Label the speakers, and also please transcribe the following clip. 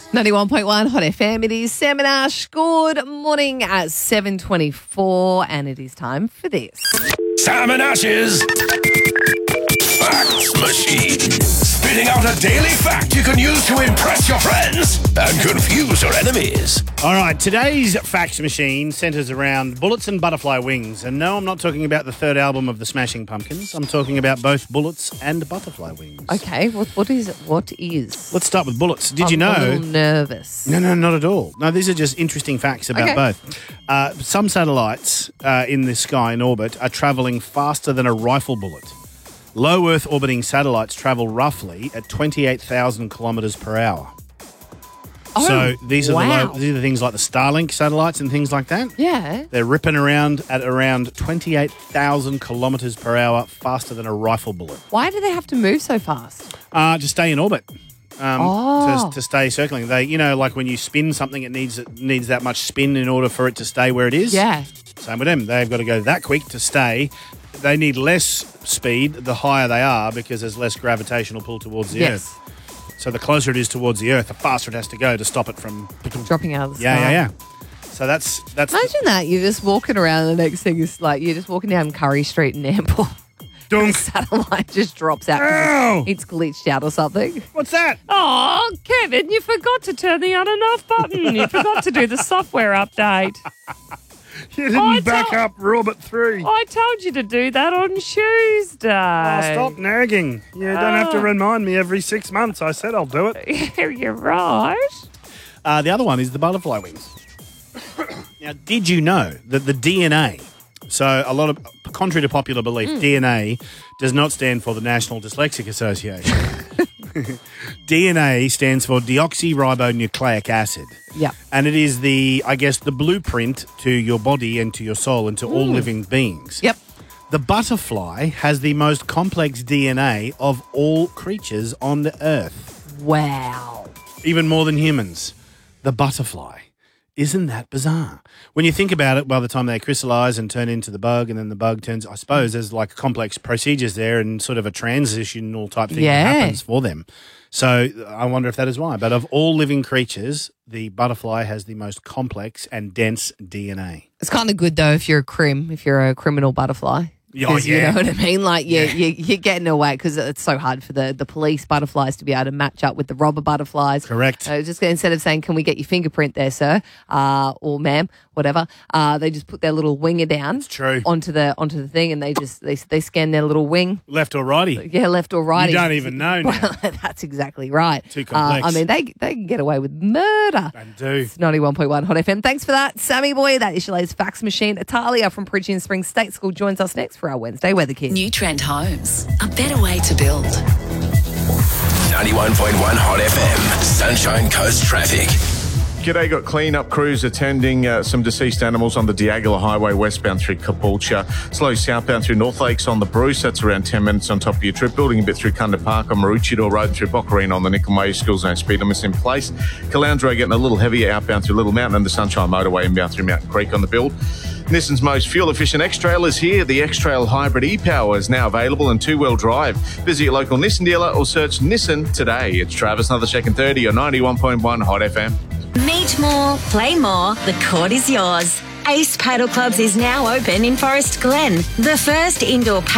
Speaker 1: 91.1 Hot FM. It is Sam and Ash. Good morning at 7:24, and it is time for this.
Speaker 2: Sam and Ash's Facts Machine. Spitting out a daily fact you can use to impress your friends and confuse your enemies.
Speaker 3: All right, today's Facts Machine centres around bullets and butterfly wings. And no, I'm not talking about the third album of the Smashing Pumpkins. I'm talking about both bullets and butterfly wings.
Speaker 1: Okay, what is?
Speaker 3: Let's start with bullets. Did you know?
Speaker 1: I'm a little nervous.
Speaker 3: No, not at all. No, these are just interesting facts about both. Some satellites in the sky in orbit are travelling faster than a rifle bullet. Low Earth orbiting satellites travel roughly at 28,000 kilometres per hour.
Speaker 1: Oh,
Speaker 3: so these are
Speaker 1: wow.
Speaker 3: the things like the Starlink satellites and things like that.
Speaker 1: Yeah.
Speaker 3: They're ripping around at around 28,000 kilometres per hour faster than a rifle bullet.
Speaker 1: Why do they have to move so fast?
Speaker 3: To stay in orbit. To stay circling. They, like when you spin something, it needs that much spin in order for it to stay where it is.
Speaker 1: Yeah.
Speaker 3: Same with them. They've got to go that quick to stay. They need less speed the higher they are because there's less gravitational pull towards the Earth. So the closer it is towards the Earth, the faster it has to go to stop it from
Speaker 1: Dropping out of the sky.
Speaker 3: Yeah. So that's.
Speaker 1: Imagine that. You're just walking around, the next thing is like you're just walking down Curry Street in Airport.
Speaker 3: Dunk.
Speaker 1: The satellite just drops out.
Speaker 3: Ow!
Speaker 1: It's glitched out or something.
Speaker 3: What's that?
Speaker 4: Oh, Kevin, you forgot to turn the on and off button. You forgot to do the software update.
Speaker 3: You didn't back up Robert 3.
Speaker 4: I told you to do that on Tuesday.
Speaker 3: Oh, stop nagging. You don't have to remind me every 6 months. I said I'll do it.
Speaker 4: You're right.
Speaker 3: The other one is the butterfly wings. Now, did you know that the DNA, so a lot of, contrary to popular belief, DNA does not stand for the National Dyslexic Association. DNA stands for deoxyribonucleic acid.
Speaker 1: Yeah.
Speaker 3: And it is the blueprint to your body and to your soul and to all living beings.
Speaker 1: Yep.
Speaker 3: The butterfly has the most complex DNA of all creatures on the earth.
Speaker 1: Wow.
Speaker 3: Even more than humans. The butterfly. Isn't that bizarre? When you think about it, by the time they crystallise and turn into the bug, and then the bug turns, I suppose there's like complex procedures there and sort of a transitional type thing that happens for them. So I wonder if that is why. But of all living creatures, the butterfly has the most complex and dense DNA.
Speaker 1: It's kind of good though if you're a criminal butterfly.
Speaker 3: Oh, yeah.
Speaker 1: You know what I mean? Like you're getting away because it's so hard for the police butterflies to be able to match up with the robber butterflies.
Speaker 3: Correct.
Speaker 1: Just instead of saying, "Can we get your fingerprint there, sir?" Or "Ma'am," whatever, they just put their little winger down onto the thing, and they scan their little wing.
Speaker 3: Left or righty?
Speaker 1: Yeah, left or righty.
Speaker 3: You don't even know now.
Speaker 1: Well, that's exactly right.
Speaker 3: Too complex.
Speaker 1: I mean, they can get away with murder.
Speaker 3: They do.
Speaker 1: It's 91.1 Hot FM. Thanks for that, Sammy boy. That is your latest Fax Machine. Italia from Bridgie and Springs State School joins us next for our Wednesday Weather Kids.
Speaker 5: New Trend Homes, a better way to build.
Speaker 2: 91.1 Hot FM. Sunshine Coast traffic.
Speaker 6: G'day, got clean-up crews attending some deceased animals on the Diagala Highway westbound through Caboolture. Slow southbound through North Lakes on the Bruce. That's around 10 minutes on top of your trip. Building a bit through Kunda Park on Maroochydore Road through Boccarina on the Nickel School Zone speed limits in place. Caloundra getting a little heavier outbound through Little Mountain and the Sunshine Motorway inbound through Mountain Creek on the build. Nissan's most fuel-efficient X-Trail is here. The X-Trail Hybrid e-Power is now available in two-wheel drive. Visit your local Nissan dealer or search Nissan today. It's Travis Another and 30 on 91.1 Hot FM.
Speaker 5: Meet more, play more, the court is yours. Ace Paddle Clubs is now open in Forest Glen, the first indoor